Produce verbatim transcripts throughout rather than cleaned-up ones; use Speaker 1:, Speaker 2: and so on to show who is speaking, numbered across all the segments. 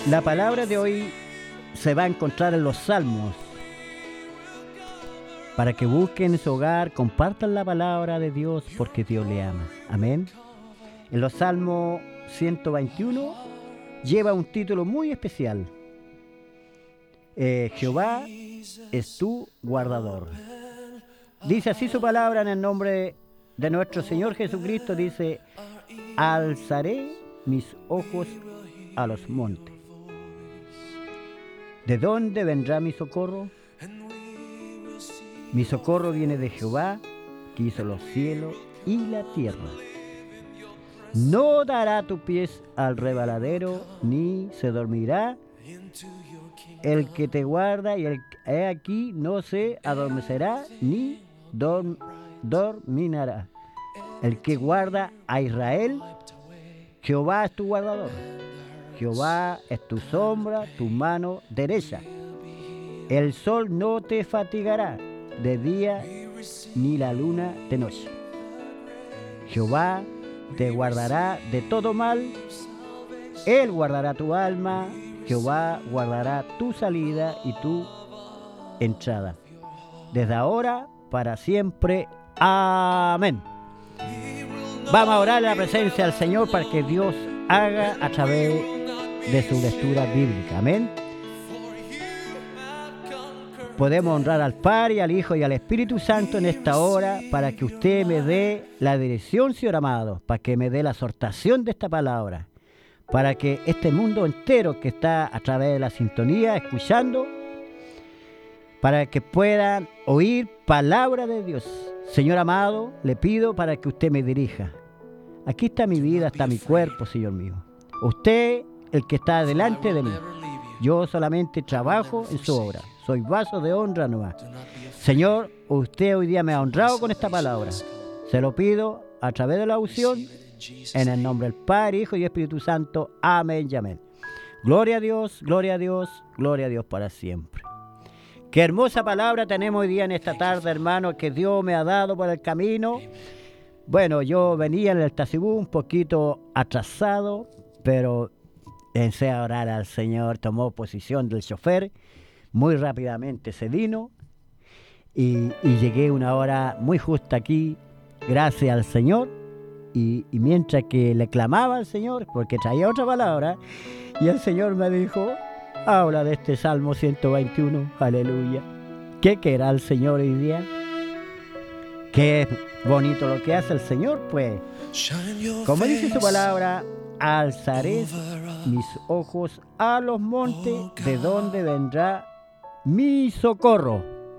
Speaker 1: La palabra de hoy se va a encontrar en los Salmos. Para que busquen en su hogar, compartan la palabra de Dios porque Dios le ama. Amén. En los Salmos ciento veintiuno lleva un título muy especial. Eh, Jehová es tu guardador. Dice así su palabra en el nombre de nuestro Señor Jesucristo. Dice: alzaré mis ojos a los montes. ¿De dónde vendrá mi socorro? Mi socorro viene de Jehová, que hizo los cielos y la tierra. No dará tu pies al resbaladero, ni se dormirá el que te guarda, y el he aquí no se adormecerá, ni dorm, dormirá. El que guarda a Israel, Jehová es tu guardador. Jehová es tu sombra, tu mano derecha. El sol no te fatigará de día, ni la luna de noche. Jehová te guardará de todo mal. Él guardará tu alma. Jehová guardará tu salida y tu entrada, desde ahora para siempre. Amén. Vamos a orar en la presencia del Señor para que Dios haga a través de su lectura bíblica. Amén. Podemos honrar al Padre, al Hijo y al Espíritu Santo en esta hora para que usted me dé la dirección, Señor amado, para que me dé la exhortación de esta palabra, para que este mundo entero que está a través de la sintonía escuchando, para que puedan oír palabra de Dios. Señor amado, le pido para que usted me dirija. Aquí está mi vida, está mi cuerpo, Señor mío. Usted, el que está delante de mí. Yo solamente trabajo en su obra. Soy vaso de honra nomás. Señor, usted hoy día me ha honrado con esta palabra. Se lo pido a través de la unción, en el nombre del Padre, Hijo y Espíritu Santo. Amén y amén. Gloria a Dios, gloria a Dios, gloria a Dios para siempre. Qué hermosa palabra tenemos hoy día en esta tarde, hermano, que Dios me ha dado por el camino. Bueno, yo venía en el taxibú un poquito atrasado, pero pensé a orar al Señor. Tomó posición del chofer. Muy rápidamente se vino y, y llegué una hora muy justa aquí, gracias al Señor. Y, y mientras que le clamaba al Señor, porque traía otra palabra, y el Señor me dijo: habla de este Salmo ciento veintiuno, aleluya. ¿Qué querrá el Señor hoy día? Qué bonito lo que hace el Señor, pues. Como dice su palabra, alzaré mis ojos a los montes, ¿de dónde vendrá mi socorro?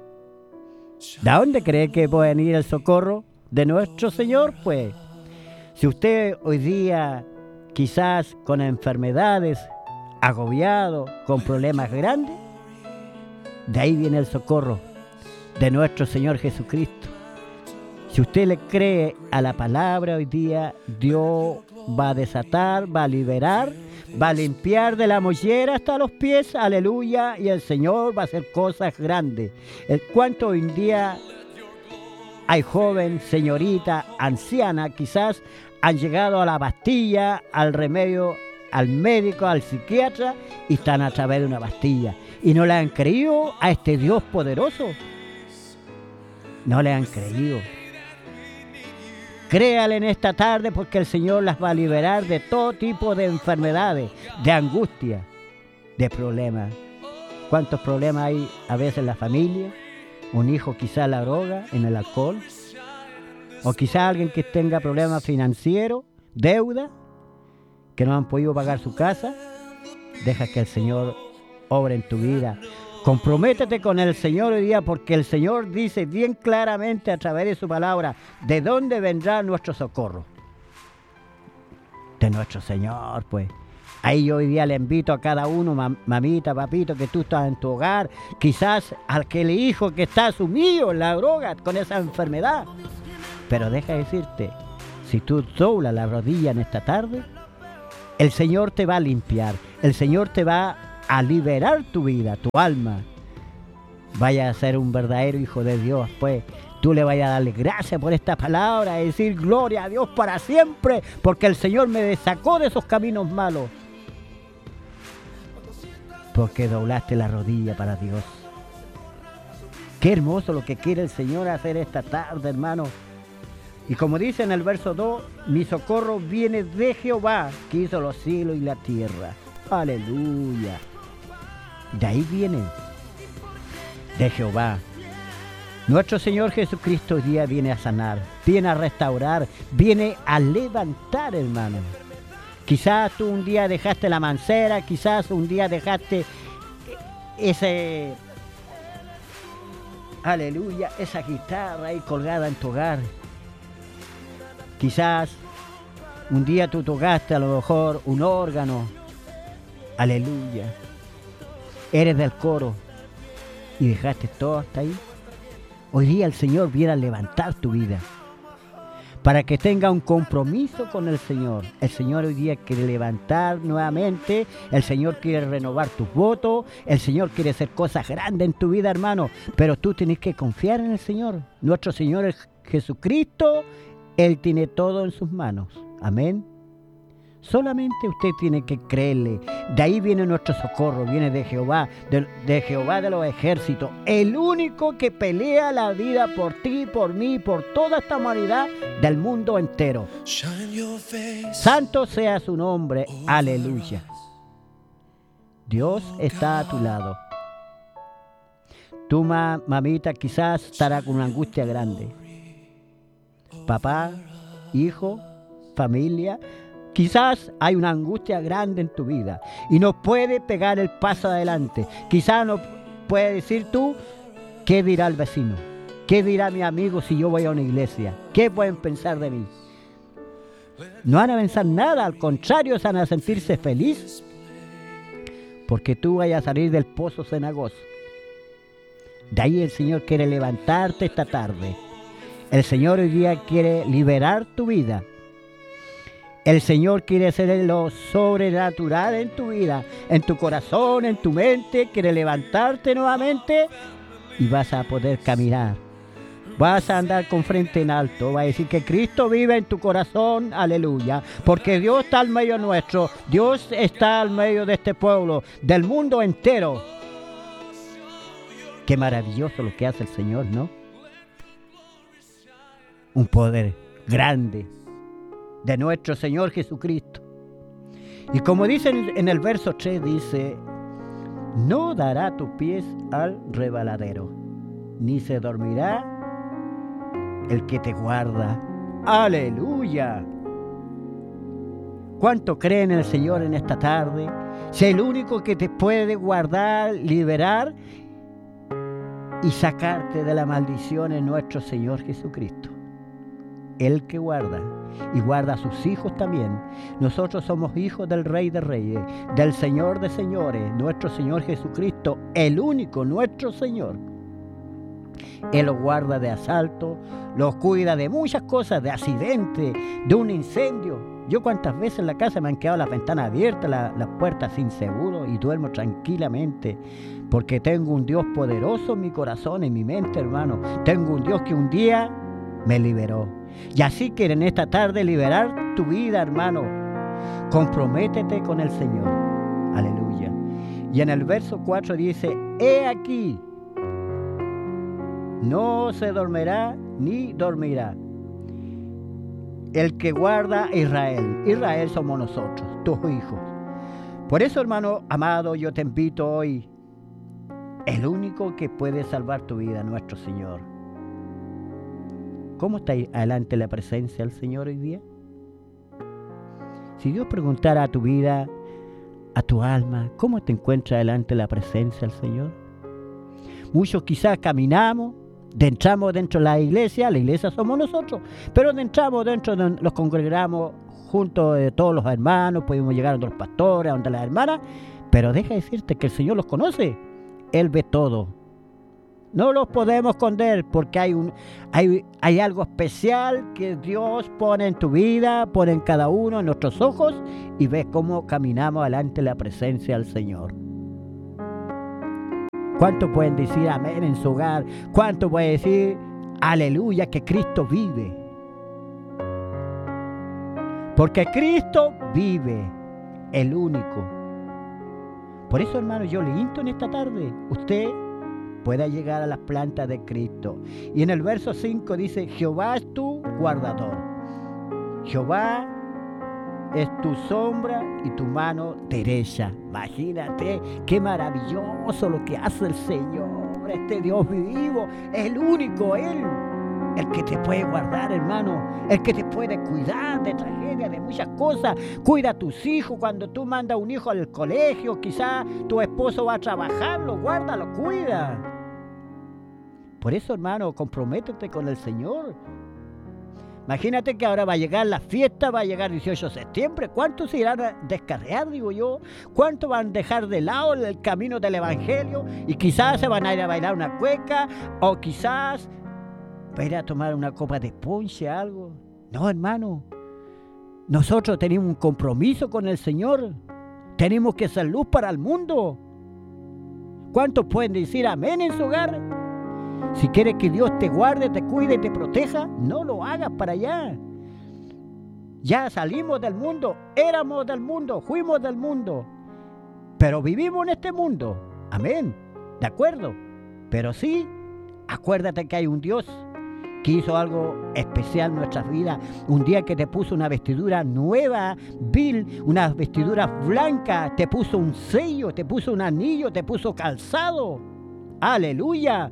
Speaker 1: ¿De dónde cree que puede venir el socorro? De nuestro Señor, pues. Si usted hoy día, quizás con enfermedades, agobiado, con problemas grandes, de ahí viene el socorro de nuestro Señor Jesucristo. Si usted le cree a la palabra hoy día, Dios va a desatar, va a liberar, va a limpiar de la mollera hasta los pies, aleluya, y el Señor va a hacer cosas grandes. El cuánto hoy en día hay joven, señorita, anciana, quizás han llegado a la pastilla, al remedio, al médico, al psiquiatra, y están a través de una pastilla. Y no le han creído a este Dios poderoso. No le han creído. Créale en esta tarde, porque el Señor las va a liberar de todo tipo de enfermedades, de angustia, de problemas. ¿Cuántos problemas hay a veces en la familia? Un hijo quizá en la droga, en el alcohol. O quizá alguien que tenga problemas financieros, deuda, que no han podido pagar su casa. Deja que el Señor obre en tu vida. Comprométete con el Señor hoy día, porque el Señor dice bien claramente a través de su palabra: ¿de dónde vendrá nuestro socorro? De nuestro Señor, pues. Ahí yo hoy día le invito a cada uno, mam- mamita, papito, que tú estás en tu hogar, quizás al aquel hijo que está sumido en la droga con esa enfermedad. Pero deja decirte, si tú doblas la rodilla en esta tarde, el Señor te va a limpiar, el Señor te va a liberar tu vida, tu alma. Vaya a ser un verdadero hijo de Dios, pues. Tú le vayas a darle gracias por esta palabra, y decir gloria a Dios para siempre, porque el Señor me sacó de esos caminos malos. porque doblaste la rodilla para Dios. Qué hermoso lo que quiere el Señor hacer esta tarde, hermano. Y como dice en el verso dos, mi socorro viene de Jehová, que hizo los cielos y la tierra. Aleluya. De ahí viene, de Jehová. Nuestro Señor Jesucristo hoy día viene a sanar, viene a restaurar, viene a levantar, hermano. Quizás tú un día dejaste la mancera, quizás un día dejaste ese, aleluya, esa guitarra ahí colgada en tu hogar. Quizás un día tú tocaste a lo mejor un órgano, aleluya. Eres del coro y dejaste todo hasta ahí. Hoy día el Señor viene a levantar tu vida para que tenga un compromiso con el Señor. El Señor hoy día quiere levantar nuevamente, el Señor quiere renovar tus votos, el Señor quiere hacer cosas grandes en tu vida, hermano, pero tú tienes que confiar en el Señor. Nuestro Señor es Jesucristo, Él tiene todo en sus manos. Amén. Solamente usted tiene que creerle. De ahí viene nuestro socorro, viene de Jehová, de, de Jehová de los ejércitos, el único que pelea la vida por ti, por mí, por toda esta humanidad del mundo entero. Santo sea su nombre, aleluya. Dios está a tu lado. Tu ma, mamita quizás estará con una angustia grande. Papá, hijo, familia, quizás hay una angustia grande en tu vida y no puedes pegar el paso adelante. Quizás no puedes decir tú, ¿qué dirá el vecino? ¿Qué dirá mi amigo si yo voy a una iglesia? ¿Qué pueden pensar de mí? No van a pensar nada, al contrario, van a sentirse felices porque tú vayas a salir del pozo cenagoso. De ahí el Señor quiere levantarte esta tarde. El Señor hoy día quiere liberar tu vida. El Señor quiere hacer lo sobrenatural en tu vida, en tu corazón, en tu mente. Quiere levantarte nuevamente y vas a poder caminar. Vas a andar con frente en alto. Vas a decir que Cristo vive en tu corazón. Aleluya. Porque Dios está al medio nuestro. Dios está al medio de este pueblo, del mundo entero. Qué maravilloso lo que hace el Señor, ¿no? Un poder grande de nuestro Señor Jesucristo. Y como dice en el verso tres, dice, no dará tus pies al rebaladero, ni se dormirá el que te guarda. ¡Aleluya! ¿Cuánto creen en el Señor en esta tarde? Si el único que te puede guardar, liberar y sacarte de la maldición es nuestro Señor Jesucristo. El que guarda, y guarda a sus hijos también. Nosotros somos hijos del Rey de Reyes, del Señor de Señores, nuestro Señor Jesucristo, el único, nuestro Señor. Él los guarda de asalto, los cuida de muchas cosas, de accidentes, de un incendio. Yo cuántas veces en la casa me han quedado las ventanas abiertas, la, las puertas sin seguro y duermo tranquilamente, porque tengo un Dios poderoso en mi corazón, en mi mente, hermano. Tengo un Dios que un día me liberó. Y así quiere en esta tarde liberar tu vida, hermano. Comprométete con el Señor. Aleluya. Y en el verso cuatro dice, he aquí, no se dormirá ni dormirá el que guarda a Israel. Israel somos nosotros, tus hijos. Por eso, hermano amado, yo te invito hoy, el único que puede salvar tu vida, nuestro Señor. ¿Cómo está adelante la presencia del Señor hoy día? Si Dios preguntara a tu vida, a tu alma, ¿cómo te encuentra delante la presencia del Señor? Muchos quizás caminamos, entramos dentro de la iglesia, la iglesia somos nosotros, pero entramos dentro, de, los congregamos junto de todos los hermanos, podemos llegar a los pastores, a donde las hermanas, pero deja decirte que el Señor los conoce, Él ve todo. No los podemos esconder porque hay, un, hay, hay algo especial que Dios pone en tu vida, pone en cada uno, en nuestros ojos, y ves cómo caminamos delante de la presencia del Señor. ¿Cuántos pueden decir amén en su hogar? ¿Cuántos pueden decir aleluya que Cristo vive? Porque Cristo vive, el único. Por eso, hermano, yo le insto en esta tarde, usted pueda llegar a las plantas de Cristo. Y en el verso cinco dice, Jehová es tu guardador. Jehová es tu sombra y tu mano derecha. Imagínate qué maravilloso lo que hace el Señor. Este Dios vivo es el único, Él, el que te puede guardar, hermano, el que te puede cuidar de tragedias, de muchas cosas. Cuida a tus hijos cuando tú mandas a un hijo al colegio, quizás tu esposo va a trabajar, lo guarda, lo cuida. Por eso, hermano, comprométete con el Señor. Imagínate que ahora va a llegar la fiesta, va a llegar el dieciocho de septiembre. ¿Cuántos se irán a descarriar, digo yo? ¿Cuántos van a dejar de lado el camino del Evangelio? Y quizás se van a ir a bailar una cueca, o quizás va a ir a tomar una copa de ponche, algo. No, hermano. Nosotros tenemos un compromiso con el Señor. Tenemos que ser luz para el mundo. ¿Cuántos pueden decir amén en su hogar? Si quieres que Dios te guarde, te cuide y te proteja, no lo hagas para allá. Ya salimos del mundo, éramos del mundo, fuimos del mundo, pero vivimos en este mundo. Amén, de acuerdo. Pero sí, acuérdate que hay un Dios que hizo algo especial en nuestras vidas. Un día que te puso una vestidura nueva, vil, una vestidura blanca, te puso un sello, te puso un anillo, te puso calzado. Aleluya.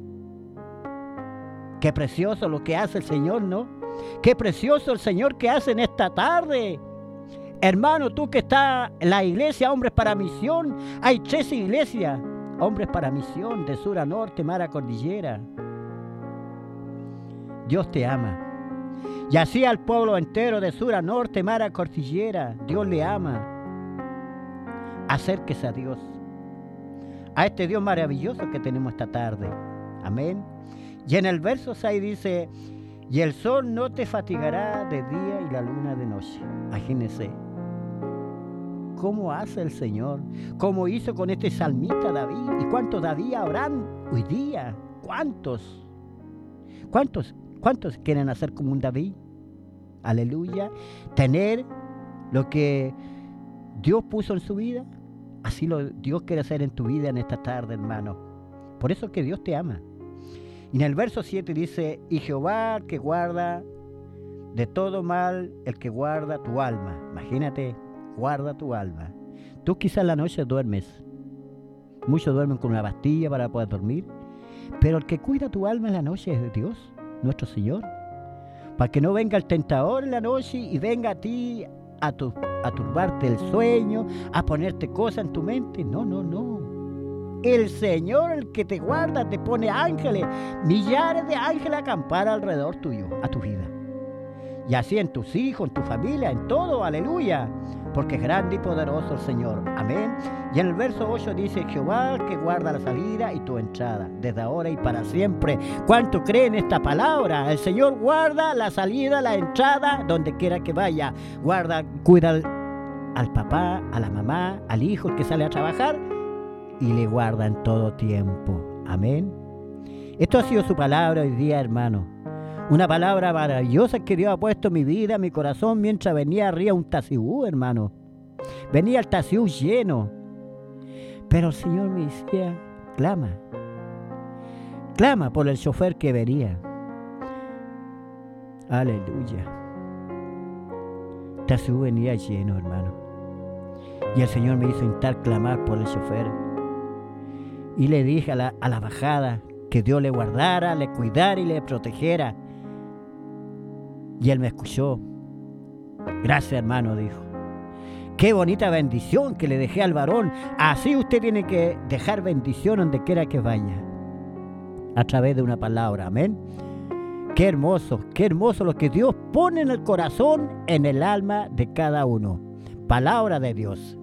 Speaker 1: Qué precioso lo que hace el Señor, ¿no? Qué precioso el Señor que hace en esta tarde. Hermano, tú que estás en la iglesia Hombres para Misión, hay tres iglesias, Hombres para Misión, de sur a norte, mar a cordillera. Dios te ama. Y así al pueblo entero, de sur a norte, mar a cordillera, Dios le ama. Acérquese a Dios, a este Dios maravilloso que tenemos esta tarde. Amén. Y en el verso seis dice, y el sol no te fatigará de día y la luna de noche. Imagínense cómo hace el Señor, cómo hizo con este salmista David. ¿Y cuántos David habrán hoy día? ¿Cuántos? ¿Cuántos? ¿Cuántos quieren hacer como un David? Aleluya. Tener lo que Dios puso en su vida. Así lo Dios quiere hacer en tu vida en esta tarde, hermano. Por eso es que Dios te ama. Y en el verso siete dice, y Jehová el que guarda de todo mal, el que guarda tu alma. Imagínate, guarda tu alma. Tú quizás en la noche duermes. Muchos duermen con una pastilla para poder dormir. Pero el que cuida tu alma en la noche es Dios, nuestro Señor. Para que no venga el tentador en la noche y venga a ti a, tu, a turbarte el sueño, a ponerte cosas en tu mente. No, no, no. El Señor, el que te guarda, te pone ángeles, millares de ángeles a acampar alrededor tuyo, a tu vida. Y así en tus hijos, en tu familia, en todo, aleluya. Porque es grande y poderoso el Señor. Amén. Y en el verso ocho dice, Jehová el que guarda la salida y tu entrada, desde ahora y para siempre. ¿Cuánto creen esta palabra? El Señor guarda la salida, la entrada, donde quiera que vaya. Guarda, cuida al, al papá, a la mamá, al hijo, el que sale a trabajar. Y le guarda en todo tiempo. Amén. Esto ha sido su palabra hoy día, hermano. Una palabra maravillosa que Dios ha puesto en mi vida, en mi corazón, mientras venía arriba un taxibú, hermano. Venía el taxibú lleno. Pero el Señor me decía, clama. Clama por el chofer que venía. Aleluya. El taxibú venía lleno, hermano. Y el Señor me hizo intentar clamar por el chofer. Y le dije a la, a la bajada que Dios le guardara, le cuidara y le protegiera. Y él me escuchó. Gracias, hermano, dijo. Qué bonita bendición que le dejé al varón. Así usted tiene que dejar bendición donde quiera que vaya. A través de una palabra, amén. Qué hermoso, qué hermoso lo que Dios pone en el corazón, en el alma de cada uno. Palabra de Dios.